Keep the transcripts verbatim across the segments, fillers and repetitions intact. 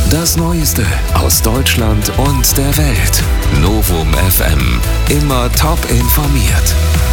Das Neueste aus Deutschland und der Welt. Novum F M. Immer top informiert.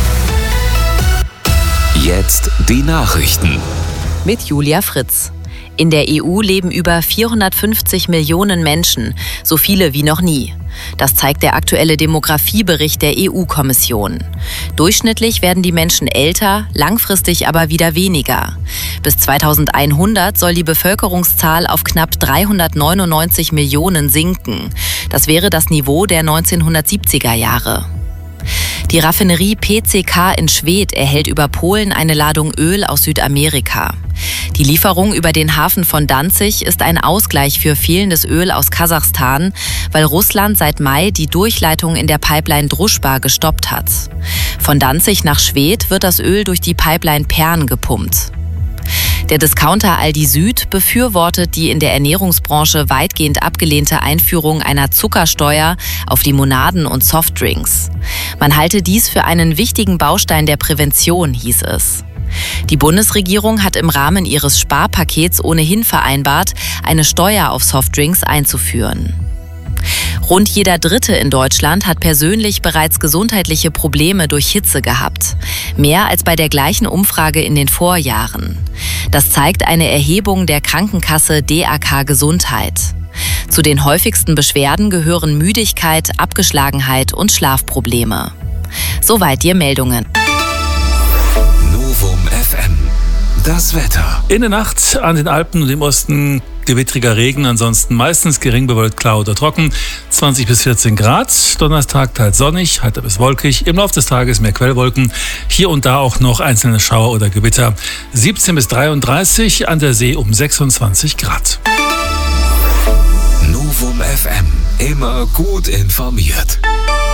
Jetzt die Nachrichten. Mit Julia Fritz. In der E U leben über vierhundertfünfzig Millionen Menschen, so viele wie noch nie. Das zeigt der aktuelle Demografiebericht der E U-Kommission. Durchschnittlich werden die Menschen älter, langfristig aber wieder weniger. Bis zweitausendeinhundert soll die Bevölkerungszahl auf knapp dreihundertneunundneunzig Millionen sinken. Das wäre das Niveau der neunzehnhundertsiebziger Jahre. Die Raffinerie P C K in Schwedt erhält über Polen eine Ladung Öl aus Südamerika. Die Lieferung über den Hafen von Danzig ist ein Ausgleich für fehlendes Öl aus Kasachstan, weil Russland seit Mai die Durchleitung in der Pipeline Druschba gestoppt hat. Von Danzig nach Schwedt wird das Öl durch die Pipeline Pern gepumpt. Der Discounter Aldi Süd befürwortet die in der Ernährungsbranche weitgehend abgelehnte Einführung einer Zuckersteuer auf Limonaden und Softdrinks. Man halte dies für einen wichtigen Baustein der Prävention, hieß es. Die Bundesregierung hat im Rahmen ihres Sparpakets ohnehin vereinbart, eine Steuer auf Softdrinks einzuführen. Rund jeder Dritte in Deutschland hat persönlich bereits gesundheitliche Probleme durch Hitze gehabt. Mehr als bei der gleichen Umfrage in den Vorjahren. Das zeigt eine Erhebung der Krankenkasse D A K Gesundheit. Zu den häufigsten Beschwerden gehören Müdigkeit, Abgeschlagenheit und Schlafprobleme. Soweit die Meldungen. Novum F M. Das Wetter. In der Nacht an den Alpen und im Osten gewittriger Regen, ansonsten meistens gering bewölkt, klar oder trocken. zwanzig bis vierzehn Grad. Donnerstag teils sonnig, heiter bis wolkig. Im Laufe des Tages mehr Quellwolken. Hier und da auch noch einzelne Schauer oder Gewitter. siebzehn bis dreiunddreißig, an der See um sechsundzwanzig Grad. Novum F M. Immer gut informiert.